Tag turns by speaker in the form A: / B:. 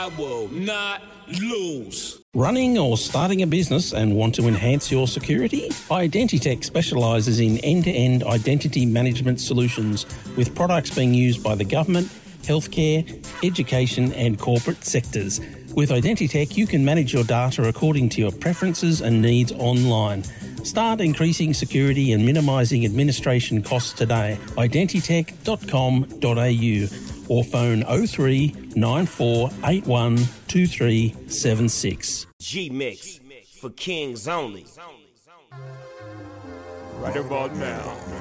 A: I will not lose.
B: Running or starting a business and want to enhance your security? Identitech specialises in end-to-end identity management solutions with products being used by the government, healthcare, education and corporate sectors. With Identitech, you can manage your data according to your preferences and needs online. Start increasing security and minimising administration costs today. Identitech.com.au or phone 03 9481 2376.
C: G-Mix for Kings only.
D: Right about now,